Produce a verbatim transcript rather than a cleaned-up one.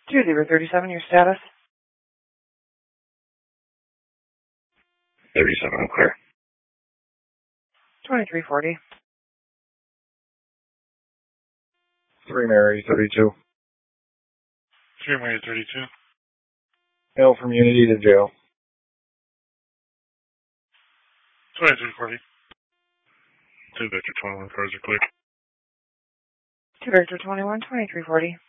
two zero three seven, your status? thirty-seven, I'm clear. twenty-three forty. three Mary, thirty-two. three Mary, thirty-two. Mail from Unity to jail. twenty-three forty. two Victor twenty-one, cars are clear. two Victor twenty-one, twenty-three forty.